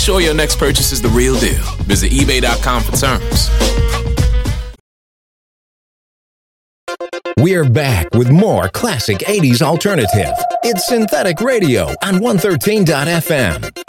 ensure your next purchase is the real deal. Visit eBay.com for terms. We're back with more classic 80s alternative. It's Synthetic Radio on 113.fm.